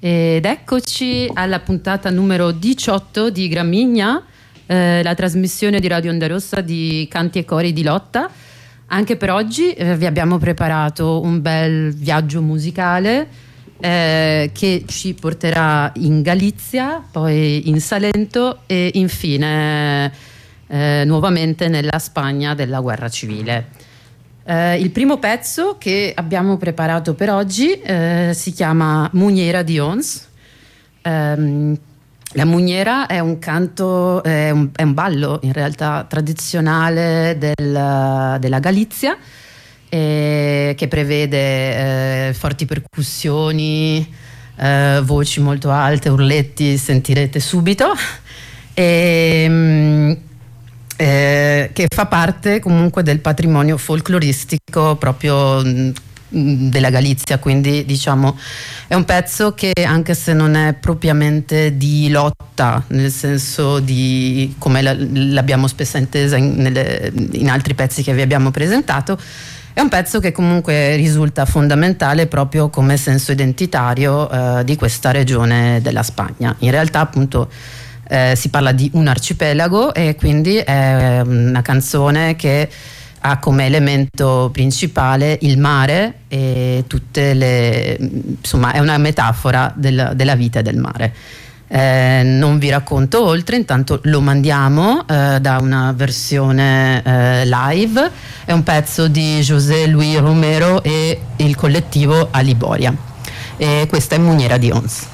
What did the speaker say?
Ed eccoci alla puntata numero 18 di Gramigna, la trasmissione di Radio Onda Rossa di Canti e Cori di Lotta. Anche per oggi vi abbiamo preparato un bel viaggio musicale che ci porterà in Galizia, poi in Salento e infine nuovamente nella Spagna della guerra civile. Il primo pezzo che abbiamo preparato per oggi si chiama Muñeira de Ons. La Muñeira è un canto, è un ballo in realtà tradizionale della Galizia, che prevede forti percussioni, voci molto alte, urletti, sentirete subito, che fa parte comunque del patrimonio folcloristico proprio della Galizia, quindi diciamo è un pezzo che, anche se non è propriamente di lotta, nel senso di come l'abbiamo spesso intesa in altri pezzi che vi abbiamo presentato, è un pezzo che comunque risulta fondamentale proprio come senso identitario di questa regione della Spagna. In realtà appunto si parla di un arcipelago e quindi è una canzone che ha come elemento principale il mare e insomma è una metafora della vita e del mare. Non vi racconto oltre, intanto lo mandiamo da una versione live. È un pezzo di José Luis Romero e il collettivo Aliboria, e questa è Muñeira de Ons.